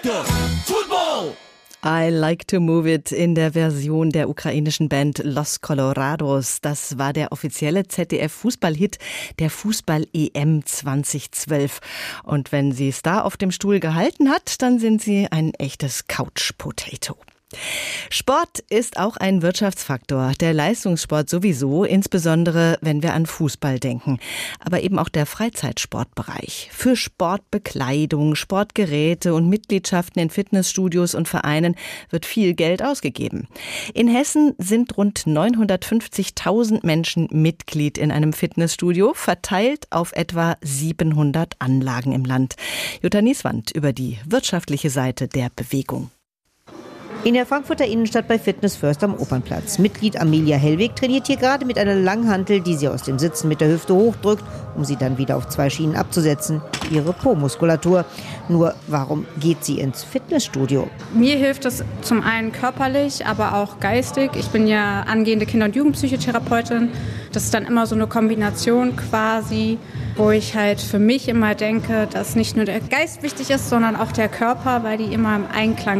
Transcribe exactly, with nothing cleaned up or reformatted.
Football! I Like to Move It in der Version der ukrainischen Band Los Colorados. Das war der offizielle Z D F-Fußballhit der Fußball-E M zweitausendzwölf. Und wenn sie es da auf dem Stuhl gehalten hat, dann sind sie ein echtes Couch-Potato. Sport ist auch ein Wirtschaftsfaktor, der Leistungssport sowieso, insbesondere wenn wir an Fußball denken, aber eben auch der Freizeitsportbereich. Für Sportbekleidung, Sportgeräte und Mitgliedschaften in Fitnessstudios und Vereinen wird viel Geld ausgegeben. In Hessen sind rund neunhundertfünfzigtausend Menschen Mitglied in einem Fitnessstudio, verteilt auf etwa siebenhundert Anlagen im Land. Jutta Nieswand über die wirtschaftliche Seite der Bewegung. In der Frankfurter Innenstadt bei Fitness First am Opernplatz. Mitglied Amelia Hellweg trainiert hier gerade mit einer Langhantel, die sie aus dem Sitzen mit der Hüfte hochdrückt, um sie dann wieder auf zwei Schienen abzusetzen. Ihre Po-Muskulatur. Nur, warum geht sie ins Fitnessstudio? Mir hilft es zum einen körperlich, aber auch geistig. Ich bin ja angehende Kinder- und Jugendpsychotherapeutin. Das ist dann immer so eine Kombination quasi, wo ich halt für mich immer denke, dass nicht nur der Geist wichtig ist, sondern auch der Körper, weil die immer im Einklang